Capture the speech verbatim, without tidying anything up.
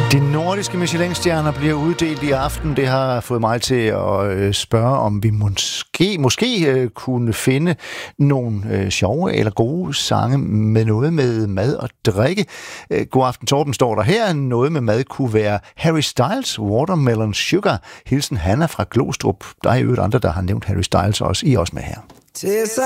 De nordiske Michelin-stjerner bliver uddelt i aften. Det har fået mig til at spørge, om vi måske, måske kunne finde nogle sjove eller gode sange med noget med mad og drikke. God aften, Torben, står der her. Noget med mad kunne være Harry Styles, Watermelon Sugar. Hilsen Hanna fra Glostrup. Der er jo et andre, der har nævnt Harry Styles også. I også med her.